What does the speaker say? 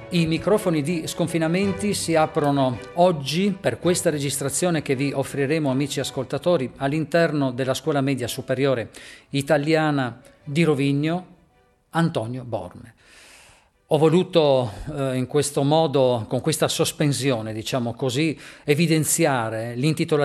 I microfoni di Sconfinamenti si aprono oggi per questa registrazione che vi offriremo, amici ascoltatori, all'interno della Scuola Media Superiore Italiana di Rovigno, Antonio Borme. Ho voluto in questo modo, con questa sospensione, diciamo così, evidenziare l'intitolazione